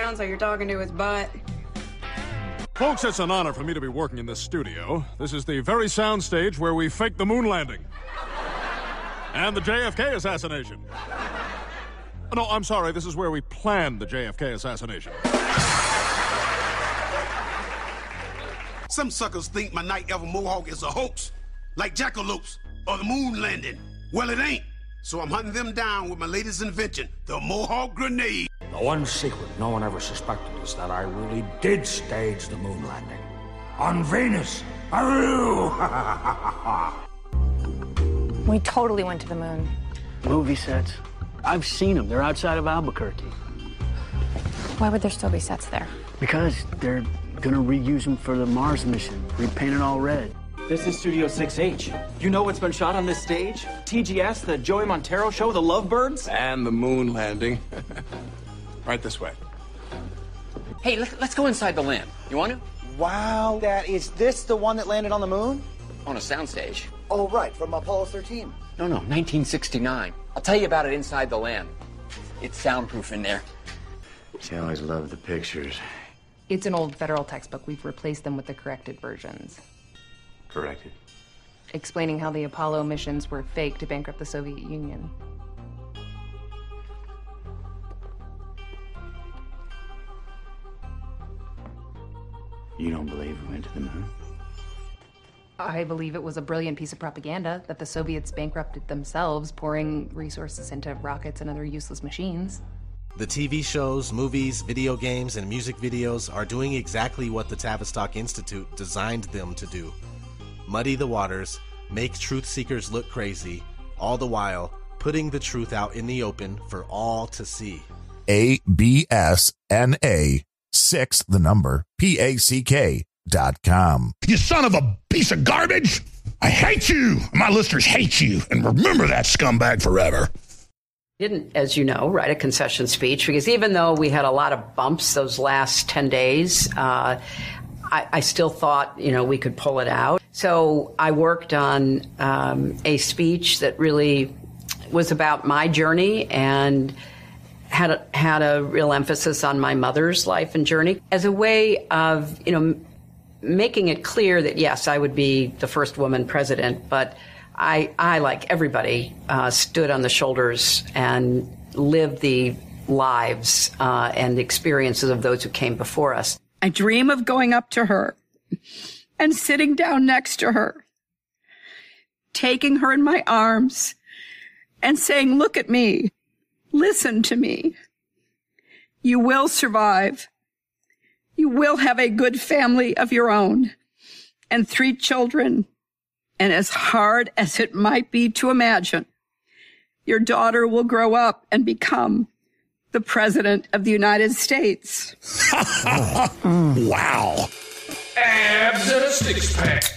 sounds like you're talking to his butt. Folks, it's an honor for me to be working in this studio. This is the very sound stage where we faked the moon landing. And the JFK assassination. No, I'm sorry, this is where we planned the JFK assassination. Some suckers think my Night Elf Mohawk is a hoax, like Jackalopes or the moon landing. Well, it ain't. So I'm hunting them down with my latest invention, the Mohawk grenade. The one secret no one ever suspected is that I really did stage the moon landing. On Venus. We totally went to the moon. Movie sets. I've seen them. They're outside of Albuquerque. Why would there still be sets there? Because they're gonna reuse them for the Mars mission. Repaint it all red. This is Studio 6H. You know what's been shot on this stage? TGS, the Joey Montero show, the Lovebirds? And the moon landing. Right this way. Hey, let's go inside the land. You want to? Wow, Dad, is this the one that landed on the moon? On a soundstage. Oh, right, from Apollo 13. No, 1969. I'll tell you about it inside the land. It's soundproof in there. She always loved the pictures. It's an old federal textbook. We've replaced them with the corrected versions. Corrected? Explaining how the Apollo missions were fake to bankrupt the Soviet Union. You don't believe we went to the moon? I believe it was a brilliant piece of propaganda that the Soviets bankrupted themselves, pouring resources into rockets and other useless machines. The TV shows, movies, video games, and music videos are doing exactly what the Tavistock Institute designed them to do. Muddy the waters, make truth seekers look crazy, all the while putting the truth out in the open for all to see. ABSNA 6 the number PACK.com. You son of a piece of garbage! I hate you! My listeners hate you, and remember that scumbag forever. Didn't, as you know, write a concession speech because even though we had a lot of bumps those last 10 days, I still thought, we could pull it out. So I worked on a speech that really was about my journey and had a real emphasis on my mother's life and journey as a way of, making it clear that, yes, I would be the first woman president, but I like everybody, stood on the shoulders and lived the lives and experiences of those who came before us. I dream of going up to her and sitting down next to her, taking her in my arms and saying, look at me, listen to me. You will survive. You will have a good family of your own and 3 children. And as hard as it might be to imagine, your daughter will grow up and become the President of the United States. Wow. Abs and a six-pack.